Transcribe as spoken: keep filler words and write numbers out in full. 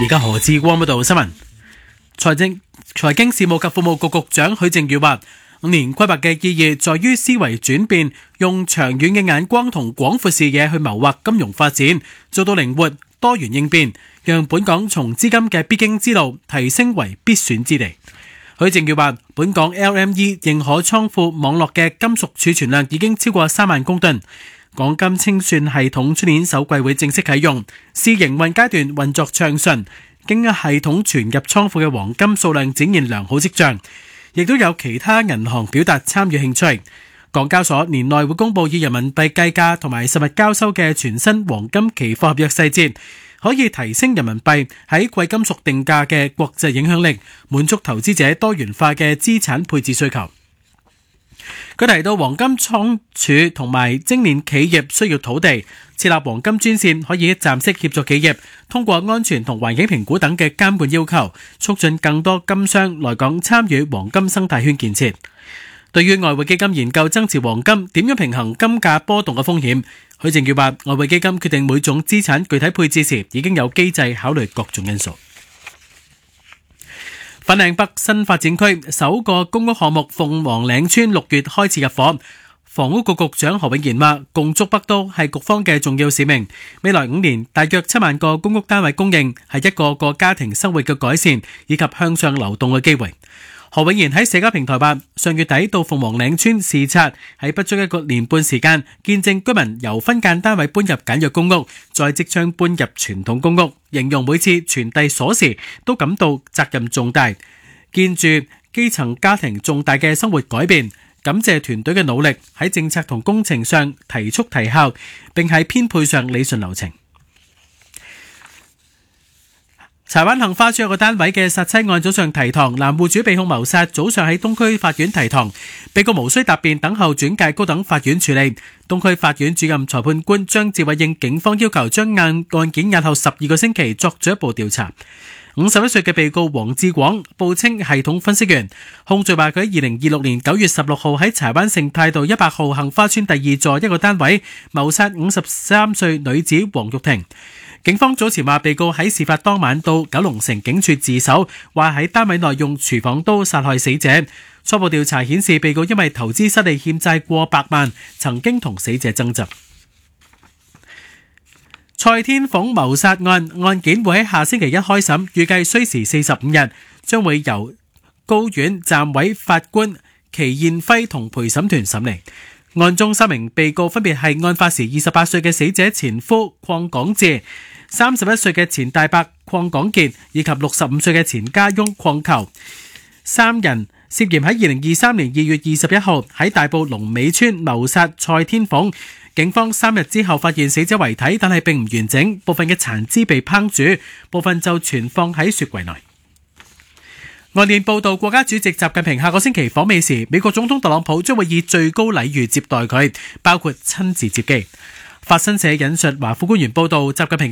而家何志光報道新聞。財政財經事務及服務局局長許正宇話，五年規劃嘅意義在於思維轉變，用長遠嘅眼光同廣闊視野去謀劃金融發展，做到靈活多元應變，讓本港從資金嘅必經之路提升為必選之地。許正宇話，本港 L M E 認可倉庫網絡嘅金屬儲存量已經超過三萬公噸，港金清算系統出年首季會正式啟用，試營運階段運作暢順，經系統存入倉庫嘅黃金數量展現良好跡象，亦都有其他銀行表達參與興趣。港交所年內會公佈以人民幣計價同埋實物交收嘅全新黃金期貨合約細節，可以提升人民幣喺貴金屬定價嘅國際影響力，滿足投資者多元化嘅資產配置需求。佢提到黃金倉儲同埋精煉企業需要土地，設立黃金專線可以一站式協助企業通過安全同環境評估等嘅監管要求，促進更多金商來港參與黃金生態圈建設。對於外匯基金研究增持黃金點樣平衡金價波動嘅風險，許正宇話，外匯基金決定每種資產具體配置時已經有機制考慮各種因素。粉嶺北新發展區首個公屋項目鳳凰嶺村六月開始入伙，房屋局局長何永賢話，共築北都係局方嘅重要使命，未來五年大約七萬個公屋單位供應，係一個個家庭生活嘅改善以及向上流動嘅機會。何永賢喺社交平台話，上月底到鳳凰嶺村視察，喺不足一個年半時間，見證居民由分間單位搬入簡約公屋，再即將搬入傳統公屋，形容每次傳遞鎖匙都感到責任重大，見住基層家庭重大嘅生活改變，感謝團隊嘅努力，喺政策同工程上提速提效，並喺編配上理順流程。柴灣杏花村有個單位嘅殺妻案早上提堂，男戶主被控謀殺，早上喺東區法院提堂，被告無需答辯，等候轉介高等法院處理。東區法院主任裁判官張志偉應警方要求，將案案件押後十二個星期作進一步調查。五十一歲嘅被告黃志廣報稱系統分析員，控罪話佢喺二零二六年九月十六號喺柴灣盛泰道一百號杏花村第二座一個單位謀殺五十三歲女子黃玉婷。警方早前話被告喺事發當晚到九龍城警署自首，話喺單位內用廚房刀殺害死者。初步調查顯示，被告因為投資失利欠債過百萬，曾經同死者爭執。蔡天鳳謀殺案案件會喺下星期一開審，預計需時四十五日，將會由高院暫委法官祁燕輝同陪審團審理。案中三名被告分別係案發時二十八歲嘅死者前夫鄺廣志、三十一歲嘅前大伯鄺廣傑以及六十五歲嘅前家翁鄺球，三人涉嫌喺二零二三年二月二十一號喺大埔龍尾村謀殺蔡天鳳。警方三日之後發現死者遺體，但係並唔完整，部分嘅殘肢被烹煮，部分就存放喺雪櫃內。外電報道，國家主席習近平下個星期訪美時，美國總統特朗普將會以最高禮遇接待佢，包括親自接機。法新社引述華府官員報道，習近平